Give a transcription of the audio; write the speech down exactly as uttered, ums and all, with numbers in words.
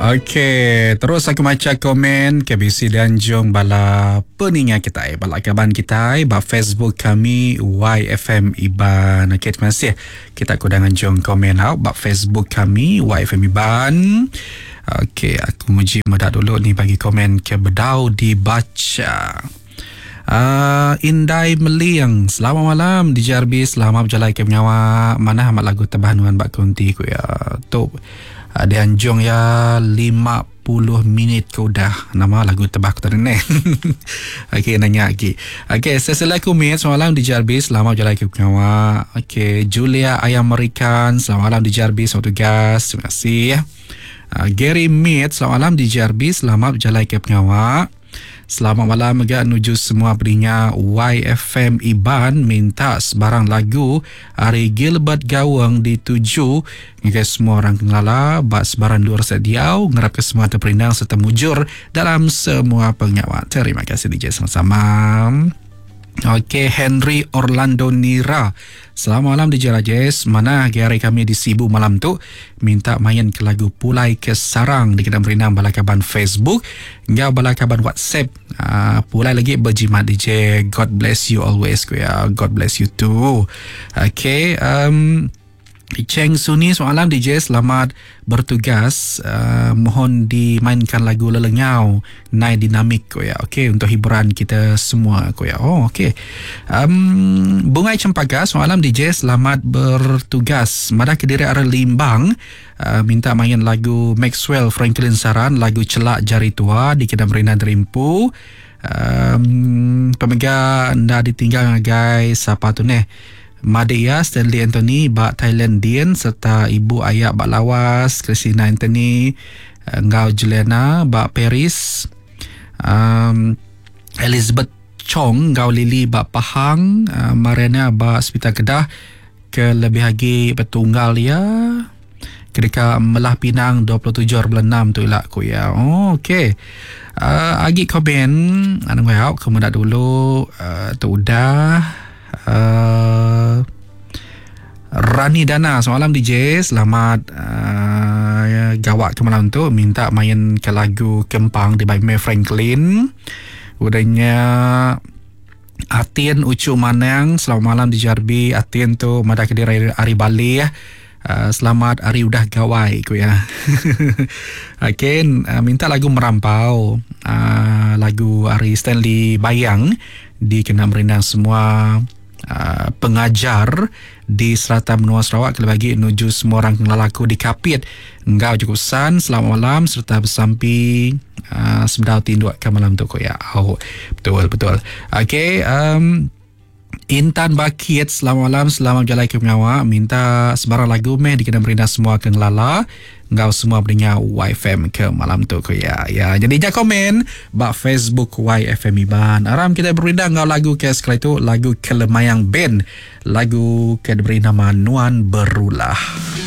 Okey, terus aku baca komen K B C Danjung bala peningat kita, bala kaban kita, bala Facebook kami Y F M Iban. Okey, terima kasih. Kita kudangan jong komen out bala Facebook kami Y F M Iban. Okey, aku muji medak dulu ni bagi komen ke bedau dibaca. Uh, Indai Meliang, selamat malam D J R B, selamat berjalan ke menyawa. Mana amat lagu terbahanuan bak konti ku ya. Tu uh, di Anjung ya lima puluh minit ke udah nama lagu tebah ku tadi ni. Okey, nanya lagi. Okey, Assalamualaikum mit, selamat malam D J R B, selamat berjalan ke menyawa. Okey, Julia Ayam American, selamat malam D J R B, selamat tugas. Terima kasih. Uh, Gary Mit, selamat malam D J R B, selamat berjalan ke penyawa. Selamat malam agak nuju semua berinya Y F M Iban minta sebarang lagu Ari Gilbert Gawang dituju hingga semua orang kenala bak sebarang luar sediau ngerap ke semua terperindang serta mujur dalam semua penyawa. Terima kasih D J sama-sama. Okey, Henry Orlando Nira, selamat malam D J Rajes. Mana hari kami di Sibu malam tu minta main ke lagu Pulai ke Sarang di kedai berinang balakaban Facebook ngau balakaban WhatsApp. Uh, pulai lagi berjimat D J. God bless you always ku ya. God bless you too. Okey, um Cheng Suni, selamat malam D J, selamat bertugas. Uh, mohon dimainkan lagu Lelengau Nai Dinamik ko ya. Okey, untuk hiburan kita semua ko ya. Oh, okey. Um, Bungai Cempaka, selamat malam D J, selamat bertugas. Madah Kediri Ara Limbang, uh, minta main lagu Maxwell Franklin Saran, lagu Celak Jari Tua di Kedai Merina Derimpu. Um, pemegang dah ditinggal guys. Siapa tu ni? Madia Stanley Anthony bak Thailand Dian serta ibu ayah bak Lawas Christina Anthony, Ngau Juliana bak Paris, um, Elizabeth Chong Ngau Lily bak Pahang, uh, Mariana bak Hospital Kedah, ke lebih lagi bertunggal ya ketika Melah Pinang dua puluh tujuh bulan enam tu lah aku ya. Oh, okey. Uh, agi komen anu ngau kemudian dulu uh, tu udah. Uh, Rani Dana, selamat malam D J, selamat uh, ya, gawak ke malam tu minta main ke lagu Kempang di by May Franklin. Udahnya Atien Ucu Manang, selamat malam D J R B. Atien tu Mada Kediri Ari Bali ya. Uh, selamat hari udah gawai ku ya. Okey, uh, minta lagu Merampau, uh, lagu Ari Stanley Bayang di kena merindang semua Uh, pengajar di Serata Menua Sarawak kelebagi nuju semua orang lelaku di Kapit. Engkau cukup san, selamat malam serta bersampi uh, semedau tinduk ke malam tu ko ya. Oh, betul betul. Okey, um, Intan Bakit, selamat malam, selamat berjalan ke menyawa. Minta sebarang lagu meh dikena merindang semua ke ngelala. Engkau semua berinya Y F M ke malam tu ko ya. Ya, jadi jangan komen bak Facebook Y F M Iban. Aram kita berindang ngau lagu ke sekali tu lagu Kelemayang Band. Lagu ke diberi nama Nuan Berulah.